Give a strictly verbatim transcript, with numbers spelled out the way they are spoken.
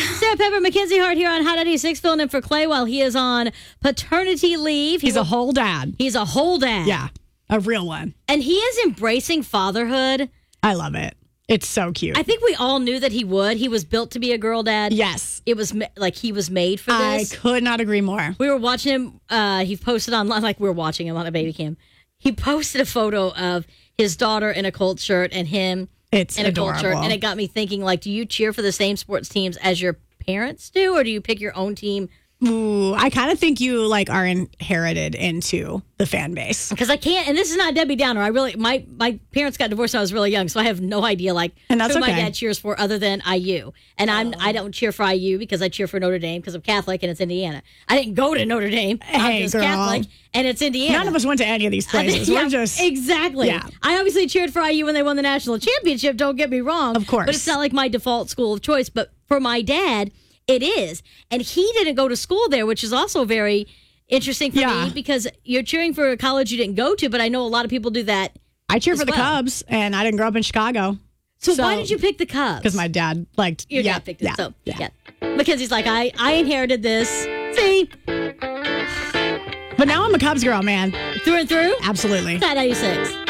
Sarah Pepper, Mackenzie Hart here on Hot ninety-six, filling in for Clay while he is on paternity leave. He's a whole dad. He's a whole dad. Yeah, a real one. And he is embracing fatherhood. I love it. It's so cute. I think we all knew that he would. He was built to be a girl dad. Yes. It was ma- like he was made for this. I could not agree more. We were watching him. Uh, he posted online, like we were watching him on a baby cam. He posted a photo of his daughter in a Colts shirt and him It's in a adorable. Colts shirt. And it got me thinking, like, do you cheer for the same sports teams as your parents do? Or do you pick your own team? Ooh, I kind of think you like are inherited into the fan base. Because I can't, and this is not Debbie Downer. I really, my my parents got divorced when I was really young, so I have no idea like And that's who my okay. dad cheers for other than I U. And I'm I don't cheer for I U because I cheer for Notre Dame because I'm Catholic and it's Indiana. I didn't go to Notre Dame. I'm Hey, just girl. Catholic and it's Indiana. None of us went to any of these I think- places. yeah, We're just exactly. Yeah. I obviously cheered for I U when they won the national championship. Don't get me wrong, Of course. but it's not like my default school of choice. But for my dad, it is, and he didn't go to school there, which is also very interesting for Yeah. me because you're cheering for a college you didn't go to. But I know a lot of people do that. I cheer as for the well. Cubs, and I didn't grow up in Chicago. So, why did you pick the Cubs? Because my dad liked. your yeah, dad picked it. Yeah, so yeah. yeah. Mackenzie's like I. I inherited this. See, But now I'm a Cubs girl, man. through and through. Absolutely. Hot ninety-six.